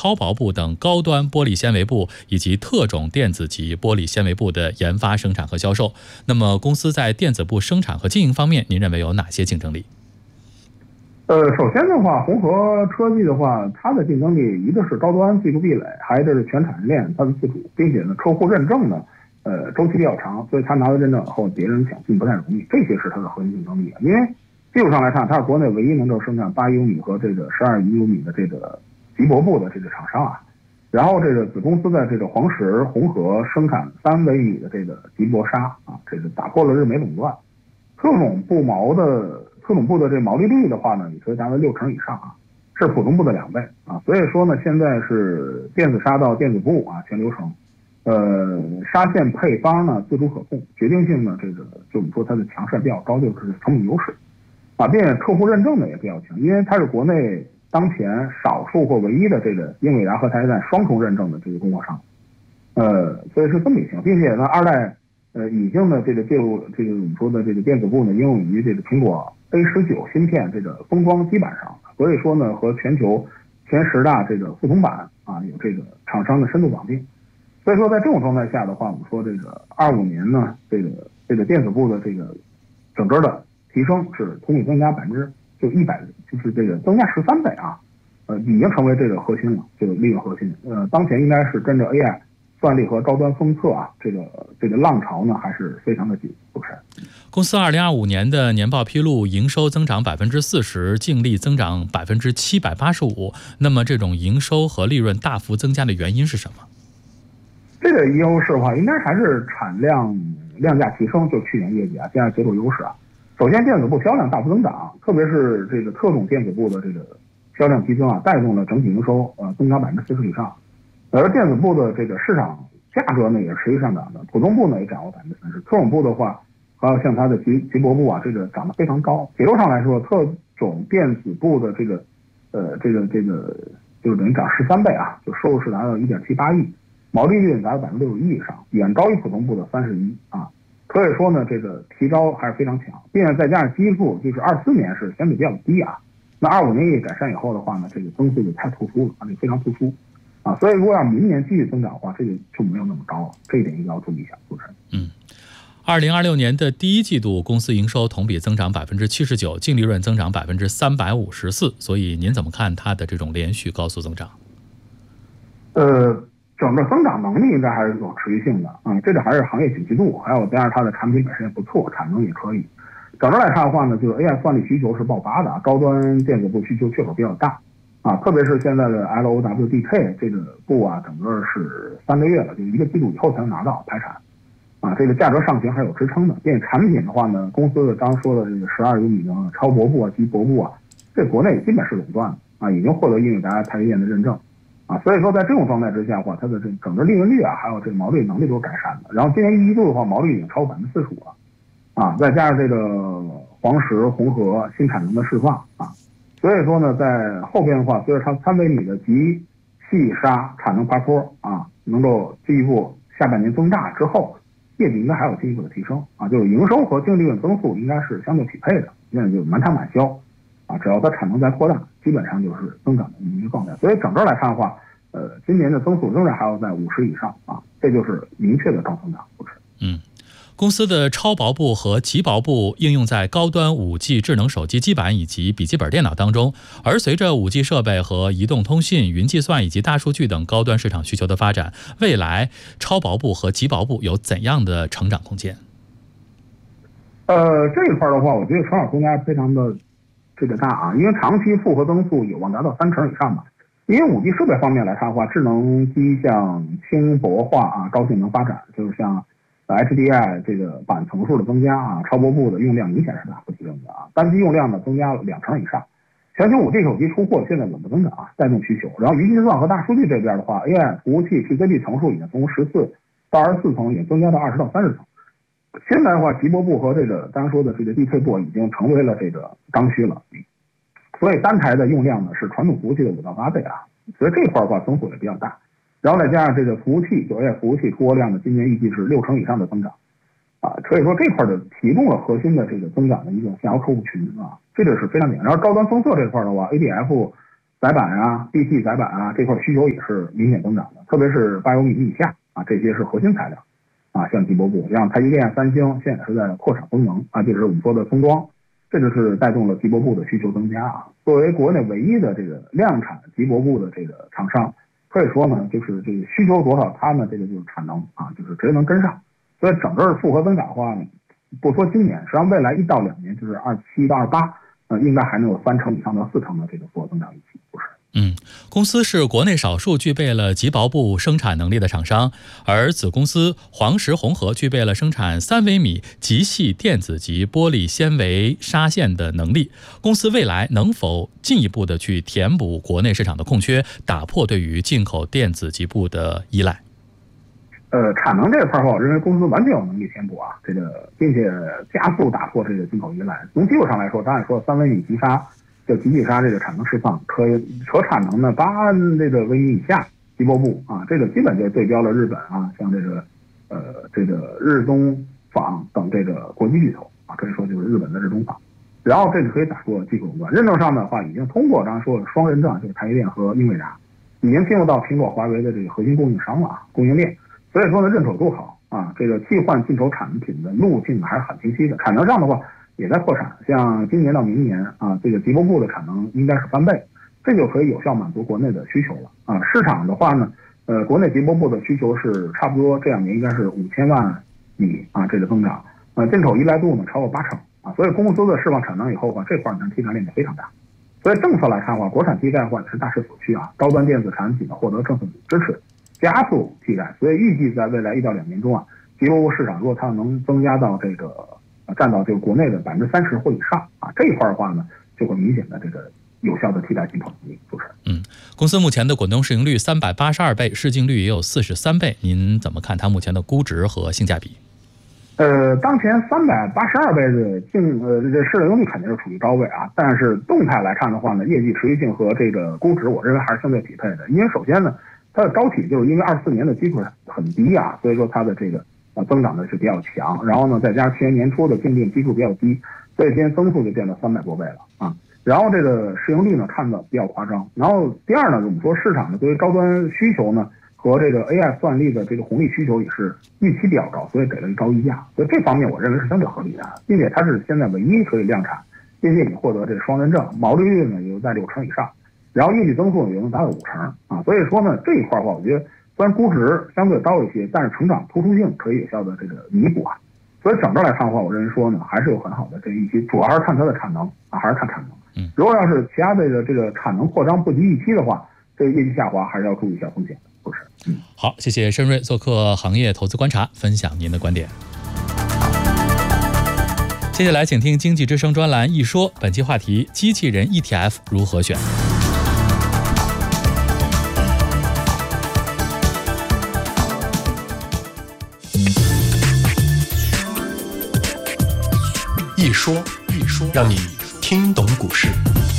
超薄布等高端玻璃纤维布以及特种电子级玻璃纤维布的研发、生产和销售。那么，公司在电子布生产和经营方面，您认为有哪些竞争力？ 首先的话，红河科技的话，它的竞争力一个是高端技术壁垒，还有一个是全产业链它的自主，并且呢，客户认证呢，周期比较长，所以它拿到认证以后，别人想进不太容易，这些是它的核心竞争力。因为技术上来看，它是国内唯一能够生产8U米和这个12U米的这个极薄布的这个厂商啊。然后这个子公司在这个黄石、红河生产3微米的这个极薄纱啊，这个打破了日美垄断。特种布的这毛利率的话呢，也可以达到60%以上啊，是普通布的2倍啊。所以说呢，现在是电子纱到电子布啊全流程，纱线配方呢自主可控，决定性呢这个就我们说它的强势比较高，就是成本优势啊，并且客户认证呢也比较强，因为它是国内当前少数或唯一的这个英伟达和台积电双重认证的这个供货商，所以是这么一情，并且呢2代已经呢这个介入这个我们说的这个电子布呢应用于这个苹果A19芯片这个封装基板上，所以说呢和全球前10大这个副统板啊有这个厂商的深度绑定，所以说在这种状态下的话，我们说这个25年呢这个电子布的这个整个的提升是同比增加100%，就是这个增加13倍啊，已经成为这个核心了，这个利润核心。当前应该是跟着 AI 算力和高端封测啊，这个浪潮呢还是非常的紧。主持人， 公司2025年的年报披露，营收增长40%，净利增长785%。那么这种营收和利润大幅增加的原因是什么？ 这个优势的话，应该还是产量量价提升，就去年业绩啊，加上结构优势啊。首先，电子布销量大幅增长，特别是这个特种电子布的这个销量提升啊，带动了整体营收增长40%以上。而电子布的这个市场价格呢也是持续上涨的，普通布呢也涨了30%，特种布的话，还有像它的极薄布啊，这个涨得非常高。结构上来说，特种电子布的这个就等于涨13倍啊，就收入是达到1.78亿，毛利率达到61%以上，远高于普通布的31%啊。可以说呢，这个提高还是非常强，并且再加上基数，就是24年是相对比较低啊，那25年一改善以后的话呢，这个增速就太突出了啊，就非常突出啊，所以如果要明年继续增长的话，这个就没有那么高了，这一点一定要注意一下，主持人。 2026年的第一季度，公司营收同比增长79%，净利润增长354%，所以您怎么看它的这种连续高速增长？ 整个增长能力应该还是有持续性的啊，这个还是行业景气度，还有加上它的产品本身也不错，产能也可以。整个来看的话呢，就是 AI 算力需求是爆发的，高端电子布需求缺口比较大啊，特别是现在的 LOWDK 这个布啊，整个是3个月了，就1个季度以后才能拿到排产啊，这个价格上行还有支撑的。并且产品的话呢，公司的刚说的这个12厘米的超薄布啊、极薄布啊，这国内基本是垄断的啊，已经获得英伟达、台积电的认证。啊，所以说在这种状态之下的话，它的这整个利润率啊，还有这个毛利能力都是改善的。然后今年一季度的话，毛利已经超过45%了，啊，再加上这个黄石、红河新产能的释放啊，所以说呢，在后边的话，随着它3微米的极细纱产能爬坡啊，能够进一步下半年增大之后，业绩应该还有进一步的提升啊，就是营收和净利润增速应该是相对匹配的，现在就满产满销。啊，只要它产能在扩大，基本上就是增长的一个状态。所以整个来看的话，今年的增速仍然还要在50以上啊，这就是明确的高增长，不是？ 公司的超薄布和极薄布应用在高端5G 智能手机基板以及笔记本电脑当中，而随着5G 设备和移动通信、云计算以及大数据等高端市场需求的发展，未来超薄布和极薄布有怎样的成长空间？ 这一块的话，我觉得成长空间非常的这个大啊，因为长期复合增速有望达到30%以上吧。因为5G 设备方面来看的话，智能机像轻薄化啊、高性能发展，就是像HDI 这个板层数的增加啊，超薄布的用量明显是大幅提升的啊，单机用量呢增加了2成以上。全球5G 手机出货现在稳步增长啊，带动需求。然后云计算和大数据这边的话 ，AI 服务器 TCP 层数已经从14到24层，也增加到20到30层。现在的话，极薄布和这个刚刚说的这个 DK 布已经成为了这个刚需了，所以单台的用量呢是传统服务器的5到8倍啊，所以这块的话增速也比较大。然后再加上这个服务器，9AI 服务器出货量呢，今年预计是6成以上的增长啊，可以说这块的提供了核心的这个增长的一个下游客户群啊，这个是非常点。然后高端封测这块的话 ，ADF 载板啊、BT 载板啊这块需求也是明显增长的，特别是8微米以下啊，这些是核心材料啊，像极薄布，像台积电、三星现在是在扩产增能啊，就是我们说的封装，这就是带动了极薄布的需求增加啊。作为国内唯一的这个量产极薄布的这个厂商，可以说呢，就是这个需求多少，他们这个就是产能啊，就是直接能跟上。所以整个复合增长的话呢，不说今年，实际上未来1到2年，就是27到28，应该还能有3成以上到4成的这个复合增长预期，不是？ 公司是国内少数具备了极薄布生产能力的厂商，而子公司黄石红河具备了生产3微米极细电子级玻璃纤维纱线的能力。公司未来能否进一步的去填补国内市场的空缺，打破对于进口电子级布的依赖？ 产能这块的话，我认为公司完全有能力填补啊，这个并且加速打破这个进口依赖。从技术上来说，刚才说3微米极纱。叫极细纱这个产能释放，可产能呢8这个微米以下极薄布啊，这个基本就对标了日本啊，像这个日东纺等这个国际巨头啊，可以说就是日本的日东纺。然后这个可以打破技术垄断。认证上的话，已经通过刚才说的双认证，就是台积电和英伟达，已经进入到苹果、华为的这个核心供应商了啊，供应链。所以说呢，认可度好啊，这个替换进口产品的路径还是很清晰的。产能上的话，也在扩产，像今年到明年啊，这个极薄布的产能应该是翻倍，这就可以有效满足国内的需求了啊。市场的话呢，国内极薄布的需求是差不多这2年应该是5000万米啊，这个增长，进口依赖度呢超过80%啊，所以公司的释放产能以后吧，这块呢替代链就非常大。所以政策来看的话，国产替代的话也是大势所趋啊，高端电子产品获得政策支持，加速替代，所以预计在未来1到2年中啊，极薄布市场如果它能增加到这个占到这个国内的30%或以上啊，这一块的话呢，就会明显的这个有效的替代进口能力。主持人， 公司目前的滚动市盈率382倍，市净率也有43倍，您怎么看它目前的估值和性价比？ 当前382倍的这市盈率肯定是处于高位啊，但是动态来看的话呢，业绩持续性和这个估值，我认为还是相对匹配的。因为首先呢，它的高体就是因为24年的基础很低啊，所以说它的这个增长的是比较强，然后呢，再加上去年年初的净定基数比较低，所以今天增速就变到300多倍了啊。然后这个市盈率呢看的比较夸张。然后第二呢，我们说市场呢对于高端需求呢和这个 AI 算力的这个红利需求也是预期比较高，所以给了一高溢价。所以这方面我认为是相对合理的，并且它是现在唯一可以量产，并且也获得这个双认证，毛利率呢也在6成以上，然后业绩增速也能达到5成啊。所以说呢，这一块的话，我觉得虽然估值相对高一些，但是成长突出性可以有效的这个弥补啊。所以整个来看的话，我认为说呢，还是有很好的这个预期，主要还是看它的产能啊，还是看产能。如果要是其他的这个产能扩张不及预期的话，这个业绩下滑还是要注意一下风险的，不是？ 好，谢谢申瑞做客行业投资观察，分享您的观点。接下来请听经济之声专栏一说，本期话题：机器人 ETF 如何选？ 一说，让你听懂股市。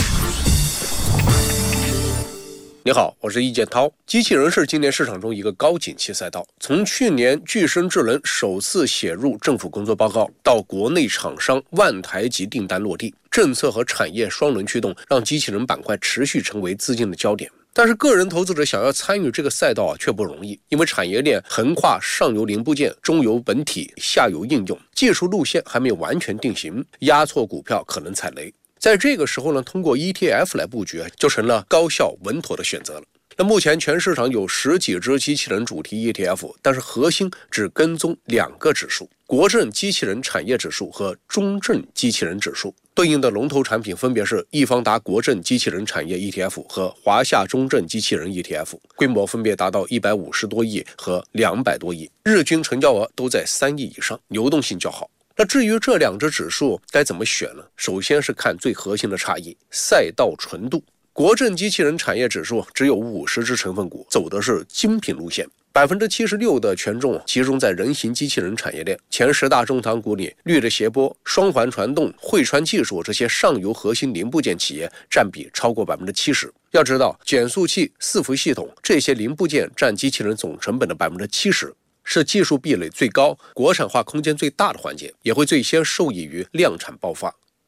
你好，我是易建涛。机器人是今年市场中一个高景气赛道。从去年具身智能首次写入政府工作报告，到国内厂商万台级订单落地，政策和产业双轮驱动，让机器人板块持续成为资金的焦点。但是个人投资者想要参与这个赛道却不容易，因为产业链横跨上游零部件、中游本体、下游应用，技术路线还没有完全定型，押错股票可能踩雷。在这个时候呢，通过 ETF 来布局就成了高效稳妥的选择了。那目前全市场有10几只机器人主题 ETF， 但是核心只跟踪2个指数：国证机器人产业指数和中证机器人指数。对应的龙头产品分别是易方达国证机器人产业 ETF 和华夏中证机器人 ETF， 规模分别达到150多亿和200多亿，日均成交额都在3亿以上，流动性较好。那至于这2只指数该怎么选呢？首先是看最核心的差异，赛道纯度。国证机器人产业指数只有50只成分股，走的是精品路线，76%的权重集中在人形机器人产业链。前10大重仓股里，绿的谐波、双环传动、汇川技术这些上游核心零部件企业占比超过70%。要知道，减速器、伺服系统这些零部件占机器人总成本的70%。是技术壁垒最高、国产化空间最大的环节，也会最先受益于量产爆发。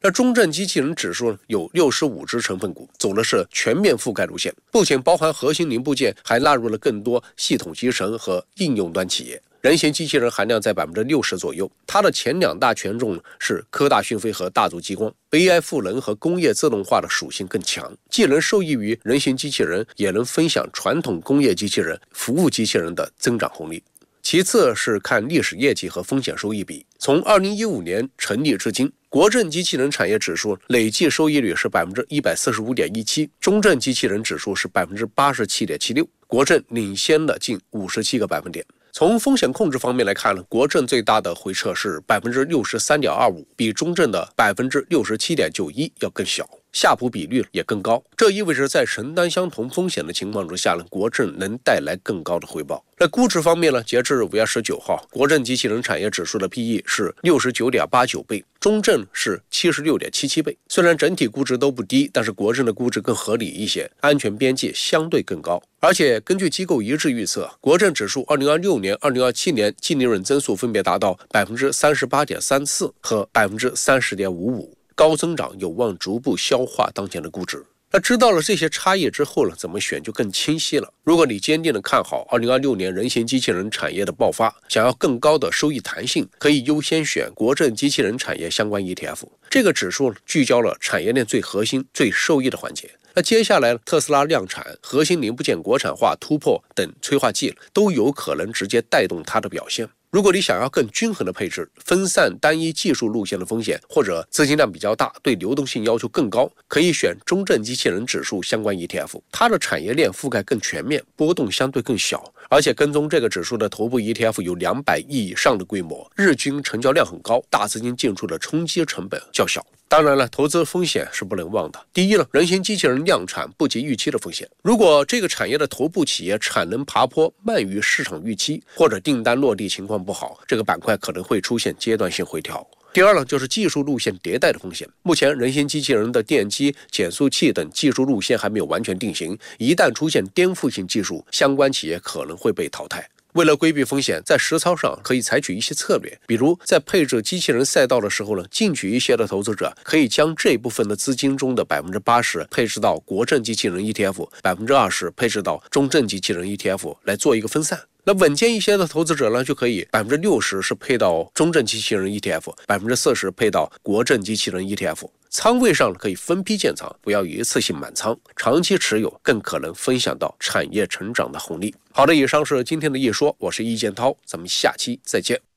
那中证机器人指数有65只成分股，走的是全面覆盖路线，不仅包含核心零部件，还纳入了更多系统集成和应用端企业。人形机器人含量在60%左右，它的前2大权重是科大讯飞和大族激光。AI 赋能和工业自动化的属性更强，既能受益于人形机器人，也能分享传统工业机器人、服务机器人的增长红利。其次是看历史业绩和风险收益比。从2015年成立至今，国证机器人产业指数累计收益率是145.17%，中证机器人指数是87.76%，国证领先了近57个百分点。从风险控制方面来看呢，国证最大的回撤是63.25%，比中证的67.91%要更小，夏普比率也更高。这意味着在承担相同风险的情况之下呢，国证能带来更高的回报。那估值方面呢，截至5月19号，国证机器人产业指数的 PE 是69.89倍，中证是76.77倍。虽然整体估值都不低，但是国证的估值更合理一些，安全边际相对更高。而且根据机构一致预测，国证指数2026年、2027年净利润增速分别达到38.34%和30.55%，高增长有望逐步消化当前的估值。那知道了这些差异之后呢，怎么选就更清晰了。如果你坚定的看好2026年人形机器人产业的爆发，想要更高的收益弹性，可以优先选国证机器人产业相关 ETF。这个指数聚焦了产业链最核心、最受益的环节。那接下来特斯拉量产、核心零部件国产化突破等催化剂都有可能直接带动它的表现。如果你想要更均衡的配置，分散单一技术路线的风险，或者资金量比较大，对流动性要求更高，可以选中证机器人指数相关 ETF。它的产业链覆盖更全面，波动相对更小，而且跟踪这个指数的头部 ETF 有200亿以上的规模，日均成交量很高，大资金进出的冲击成本较小。当然了，投资风险是不能忘的。第一呢，人形机器人量产不及预期的风险。如果这个产业的头部企业产能爬坡慢于市场预期，或者订单落地情况不好，这个板块可能会出现阶段性回调。第二呢，就是技术路线迭代的风险。目前人形机器人的电机、减速器等技术路线还没有完全定型，一旦出现颠覆性技术，相关企业可能会被淘汰。为了规避风险，在实操上可以采取一些策略，比如在配置机器人赛道的时候呢，进取一些的投资者可以将这部分的资金中的80%配置到国证机器人 ETF，20% 配置到中证机器人 ETF 来做一个分散。那稳健一些的投资者呢，就可以60%是配到中证机器人 ETF，40% 配到国证机器人 ETF。仓位上可以分批建仓，不要一次性满仓，长期持有更可能分享到产业成长的红利。好的，以上是今天的一说，我是易建涛，咱们下期再见。